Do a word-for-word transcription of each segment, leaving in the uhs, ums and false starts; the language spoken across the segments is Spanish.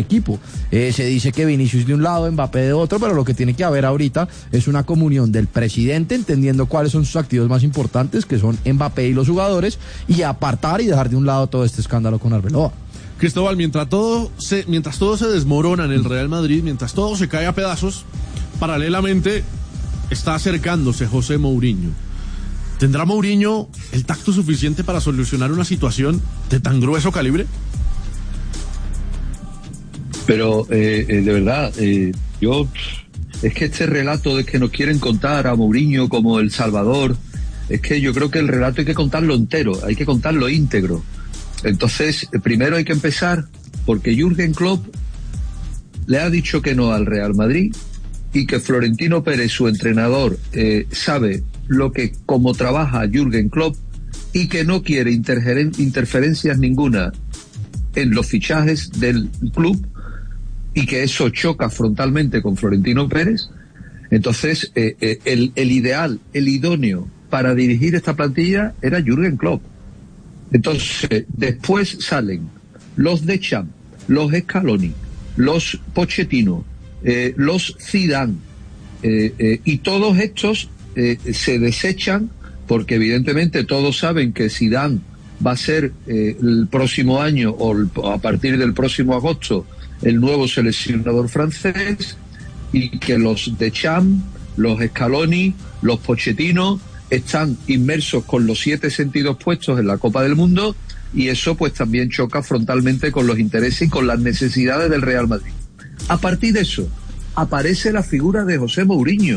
equipo. Eh, se dice que Vinicius de un lado, Mbappé de otro, pero lo que tiene que haber ahorita es una comunión del presidente, entendiendo cuáles son sus activos más importantes, que son Mbappé y los jugadores, y apartar y dejar de un lado todo este escándalo con Arbeloa. Cristóbal, mientras todo se, mientras todo se desmorona en el Real Madrid, mientras todo se cae a pedazos, paralelamente está acercándose José Mourinho. ¿Tendrá Mourinho el tacto suficiente para solucionar una situación de tan grueso calibre? Pero, eh, eh, de verdad, eh, yo... Es que este relato de que nos quieren contar a Mourinho como el Salvador, es que yo creo que el relato hay que contarlo entero, hay que contarlo íntegro. Entonces, primero hay que empezar porque Jürgen Klopp le ha dicho que no al Real Madrid y que Florentino Pérez, su entrenador, eh, sabe lo que, cómo trabaja Jürgen Klopp y que no quiere interferen- interferencias ninguna en los fichajes del club y que eso choca frontalmente con Florentino Pérez. Entonces, eh, eh, el, el ideal, el idóneo para dirigir esta plantilla era Jürgen Klopp. Entonces, después salen los Deschamps, los Scaloni, los Pochettino, eh, los Zidane, eh, eh, y todos estos eh, se desechan porque evidentemente todos saben que Zidane va a ser eh, el próximo año o el, a partir del próximo agosto el nuevo seleccionador francés y que los Deschamps, los Scaloni, los Pochettino están inmersos con los siete sentidos puestos en la Copa del Mundo y eso pues también choca frontalmente con los intereses y con las necesidades del Real Madrid. A partir de eso aparece la figura de José Mourinho,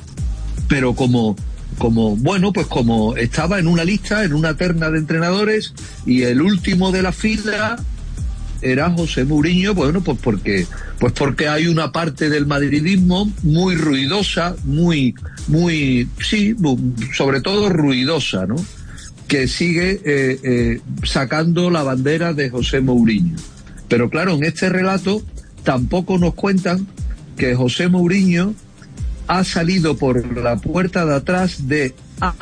pero como, como bueno, pues como estaba en una lista, en una terna de entrenadores y el último de la fila era José Mourinho, bueno, pues porque, pues porque hay una parte del madridismo muy ruidosa, muy, muy, sí, sobre todo ruidosa, ¿no? Que sigue eh, eh, sacando la bandera de José Mourinho. Pero claro, en este relato tampoco nos cuentan que José Mourinho ha salido por la puerta de atrás de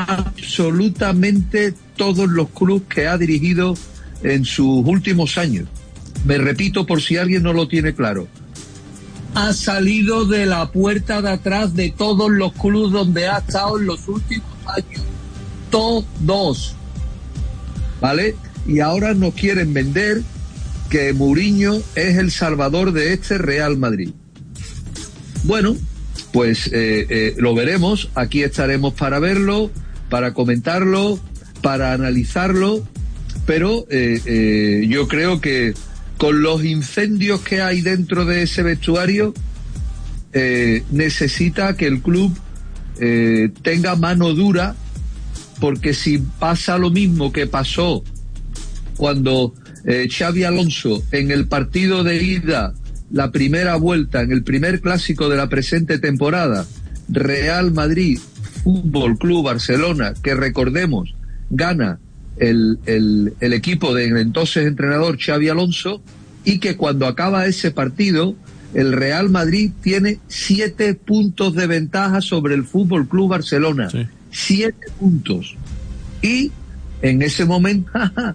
absolutamente todos los clubes que ha dirigido en sus últimos años. Me repito por si alguien no lo tiene claro. Ha salido de la puerta de atrás de todos los clubes donde ha estado en los últimos años. Todos. ¿Vale? Y ahora nos quieren vender que Mourinho es el salvador de este Real Madrid. Bueno, pues eh, eh, lo veremos. Aquí estaremos para verlo, para comentarlo, para analizarlo. Pero eh, eh, yo creo que con los incendios que hay dentro de ese vestuario, eh, necesita que el club eh, tenga mano dura, porque si pasa lo mismo que pasó cuando eh, Xabi Alonso en el partido de ida, la primera vuelta, en el primer clásico de la presente temporada, Real Madrid, Fútbol Club Barcelona, que recordemos, gana El, el, el equipo del entonces entrenador Xabi Alonso, y que cuando acaba ese partido el Real Madrid tiene siete puntos de ventaja sobre el Fútbol Club Barcelona. Sí. Siete puntos. Y en ese momento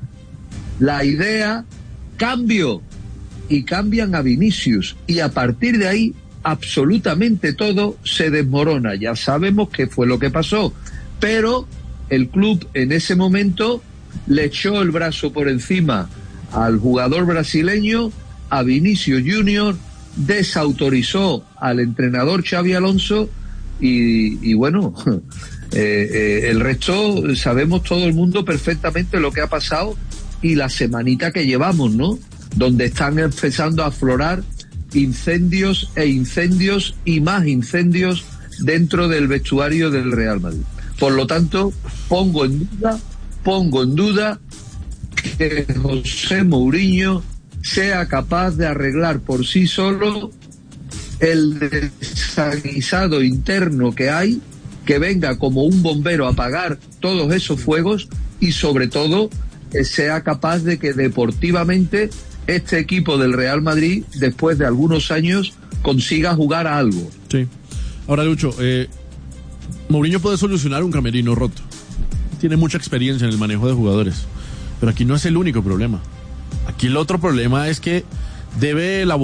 la idea cambio y cambian a Vinicius y a partir de ahí absolutamente todo se desmorona. Ya sabemos qué fue lo que pasó, pero el club en ese momento le echó el brazo por encima al jugador brasileño, a Vinicius Junior, desautorizó al entrenador Xabi Alonso y, y bueno, eh, eh, el resto sabemos todo el mundo perfectamente lo que ha pasado y la semanita que llevamos, ¿no? Donde están empezando a aflorar incendios e incendios y más incendios dentro del vestuario del Real Madrid. Por lo tanto, pongo en duda pongo en duda que José Mourinho sea capaz de arreglar por sí solo el desaguisado interno que hay, que venga como un bombero a apagar todos esos fuegos y sobre todo que sea capaz de que deportivamente este equipo del Real Madrid, después de algunos años, consiga jugar a algo. Sí. Ahora, Lucho, eh, Mourinho puede solucionar un camerino roto. Tiene mucha experiencia en el manejo de jugadores, pero aquí no es el único problema. Aquí el otro problema es que debe elaborar